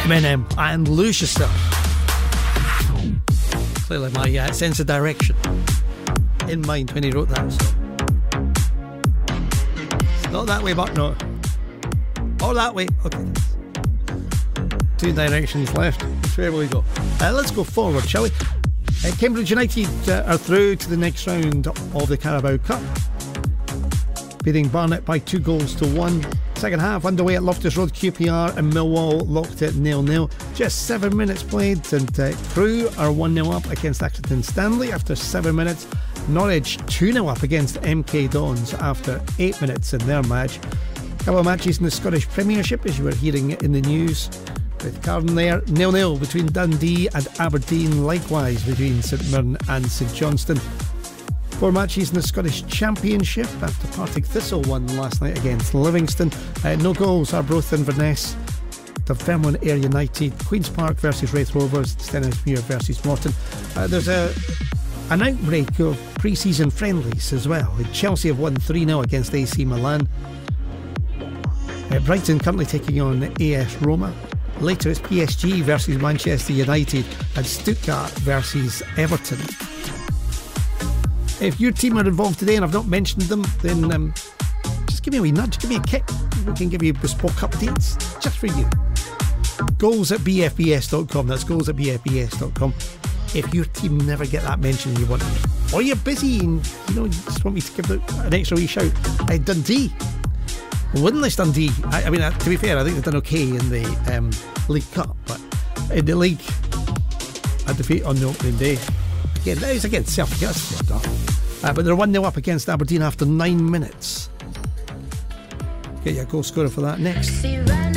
Menem and Lose Yourself. Clearly my sense of direction in mind when he wrote that song. It's not that way, but no. Or that way. Okay. 2 directions left. Where will we go? Let's go forward, shall we? Cambridge United are through to the next round of the Carabao Cup, beating Barnet by 2-1. Second half underway at Loftus Road. QPR and Millwall locked at 0-0. Just 7 minutes played, and Crewe are 1-0 up against Accrington Stanley after 7 minutes. Norwich 2-0 up against MK Dons after 8 minutes in their match. A couple of matches in the Scottish Premiership, as you were hearing in the news, with Carden there. 0-0 between Dundee and Aberdeen, likewise between St Mirren and St Johnstone. 4 matches in the Scottish Championship after Partick Thistle won last night against Livingston. No goals. Arbroath Inverness, Dunfermline Ayr United, Queen's Park versus Raith Rovers, Stenhousemuir versus Morton. There's an outbreak of pre-season friendlies as well. Chelsea have won 3-0 against AC Milan. Brighton currently taking on AS Roma. Later it's PSG versus Manchester United and Stuttgart versus Everton. If your team are involved today and I've not mentioned them, then just give me a wee nudge, give me a kick. We can give you bespoke updates just for you. Goals@bfbs.com. That's goals@bfbs.com. If your team never get that mention and you want, or you're busy and you just want me to give an extra wee shout, Dundee, winless Dundee. I mean, to be fair, I think they've done okay in the League Cup, but in the league, a defeat on the opening day. Again, that is against Celtic, that's not done. But they're 1-0 up against Aberdeen after 9 minutes. Get your goal scorer for that next.